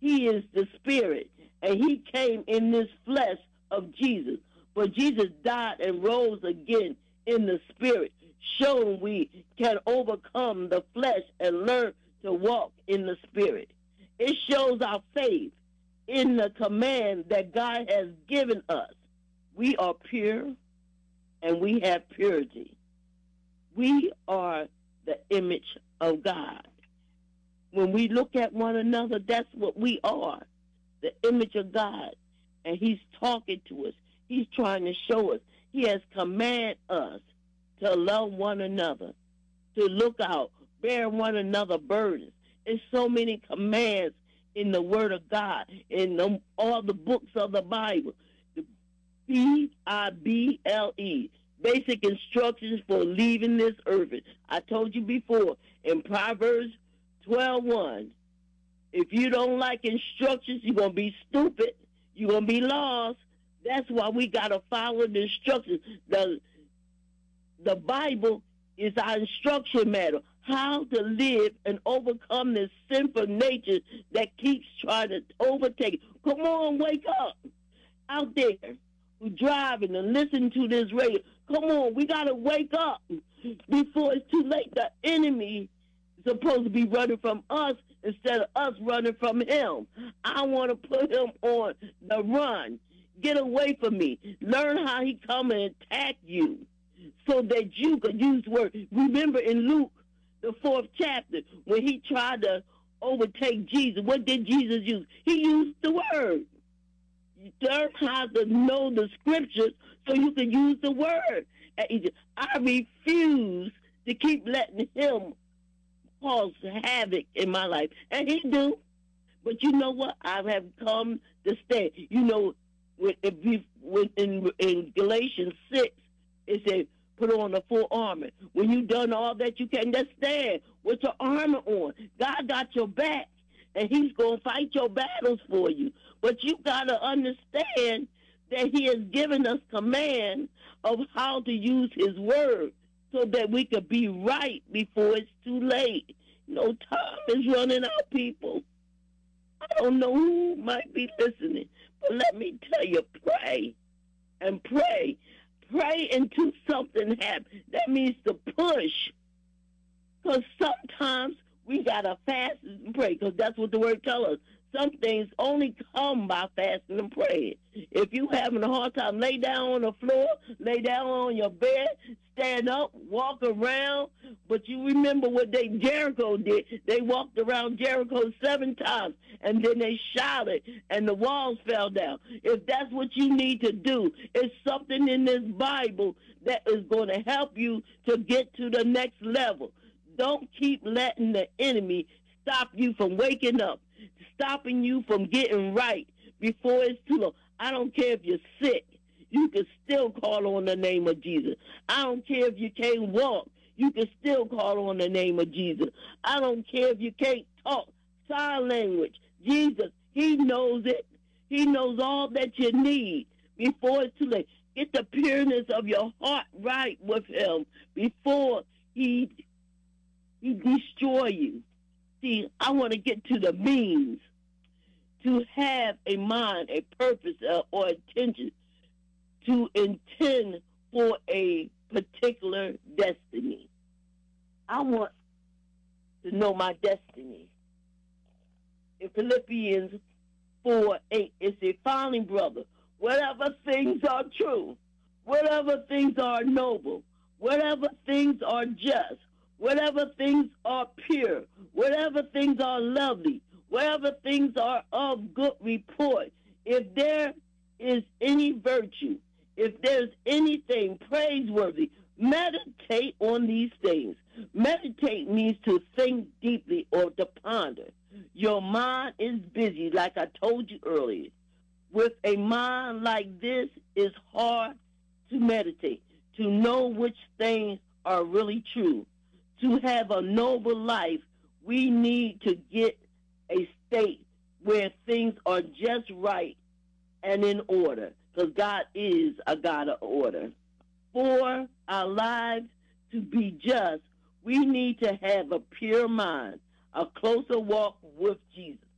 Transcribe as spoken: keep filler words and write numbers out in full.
He is the Spirit, and he came in this flesh of Jesus. But Jesus died and rose again in the Spirit, showing we can overcome the flesh and learn to walk in the Spirit. It shows our faith in the command that God has given us. We are pure, and we have purity. We are the image of God. When we look at one another, that's what we are, the image of God. And he's talking to us. He's trying to show us. He has commanded us to love one another, to look out, bear one another burdens. There's so many commands in the Word of God, in the, all the books of the Bible. The B I B L E, basic instructions for leaving this earth. I told you before, in Proverbs twelve one, if you don't like instructions, you're going to be stupid. You're going to be lost. That's why we got to follow the instructions. The, the Bible is our instruction manual, how to live and overcome this sinful nature that keeps trying to overtake. Come on, wake up out there who driving and listen to this radio. Come on, we got to wake up before it's too late. The enemy is supposed to be running from us instead of us running from him. I want to put him on the run. Get away from me. Learn how he come and attack you so that you could use the word. Remember in Luke, the fourth chapter, when he tried to overtake Jesus, what did Jesus use? He used the word. You learn how to know the scriptures so you can use the word. I refuse to keep letting him cause havoc in my life. And he do. But you know what? I have come to stand. You know, if we, in, in Galatians six, it says, put on the full armor. When you've done all that you can, just stand with your armor on. God got your back, and he's going to fight your battles for you. But you got to understand that he has given us command of how to use his word so that we could be right before it's too late. You know, time is running out, people. I don't know who might be listening, but let me tell you, pray and pray. Pray until something happens. That means to push. Because sometimes we got to fast and pray, because that's what the word tells us. Some things only come by fasting and praying. If you having a hard time, lay down on the floor, lay down on your bed, stand up, walk around. But you remember what they Jericho did. They walked around Jericho seven times, and then they shouted, and the walls fell down. If that's what you need to do, it's something in this Bible that is going to help you to get to the next level. Don't keep letting the enemy stop you from waking up, stopping you from getting right before it's too late. I don't care if you're sick. You can still call on the name of Jesus. I don't care if you can't walk. You can still call on the name of Jesus. I don't care if you can't talk sign language. Jesus, he knows it. He knows all that you need before it's too late. Get the pureness of your heart right with him before he, he destroy you. See, I want to get to the means to have a mind, a purpose, uh, or intention to intend for a particular destiny. I want to know my destiny. In Philippians four eight, it says, finally, brother, whatever things are true, whatever things are noble, whatever things are just, whatever things are pure, whatever things are lovely, whatever things are of good report, if there is any virtue, if there's anything praiseworthy, meditate on these things. Meditate means to think deeply or to ponder. Your mind is busy, like I told you earlier. With a mind like this, it's hard to meditate, to know which things are really true. To have a noble life, we need to get a state where things are just right and in order, because God is a God of order. For our lives to be just, we need to have a pure mind, a closer walk with Jesus.